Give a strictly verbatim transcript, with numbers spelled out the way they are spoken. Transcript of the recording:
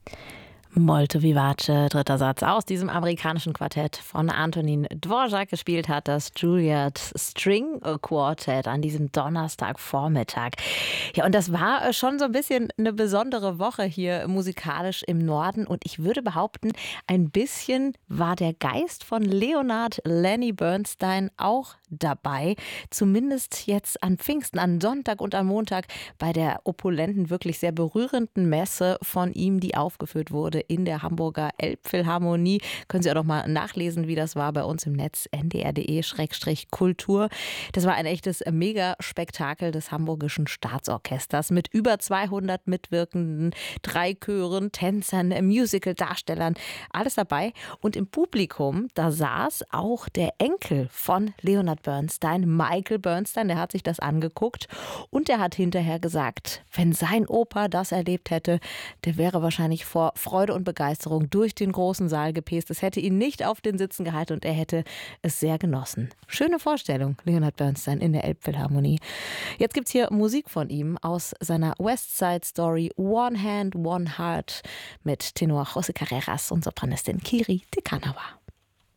Molto vivace, dritter Satz aus diesem amerikanischen Quartett von Antonin Dvorak. Gespielt hat das Juilliard String Quartet an diesem Donnerstagvormittag. Ja, und das war äh, schon so ein bisschen eine besondere Woche hier musikalisch im Norden. Und ich würde behaupten, ein bisschen war der Geist von Leonard Lenny Bernstein auch dabei. Zumindest jetzt an Pfingsten, an Sonntag und am Montag bei der opulenten, wirklich sehr berührenden Messe von ihm, die aufgeführt wurde in der Hamburger Elbphilharmonie. Können Sie auch noch mal nachlesen, wie das war bei uns im Netz, n d r punkt d e Schrägstrich Kultur. Das war ein echtes Megaspektakel des Hamburgischen Staatsorchesters mit über zweihundert Mitwirkenden, drei Chören, Tänzern, Musical-Darstellern, alles dabei. Und im Publikum, da saß auch der Enkel von Leonard Bernstein, Michael Bernstein, der hat sich das angeguckt und der hat hinterher gesagt, wenn sein Opa das erlebt hätte, der wäre wahrscheinlich vor Freude und Begeisterung durch den großen Saal gepäst. Es hätte ihn nicht auf den Sitzen gehalten und er hätte es sehr genossen. Schöne Vorstellung, Leonard Bernstein in der Elbphilharmonie. Jetzt gibt es hier Musik von ihm aus seiner West Side Story One Hand, One Heart mit Tenor José Carreras und Sopranistin Kiri de Cannava.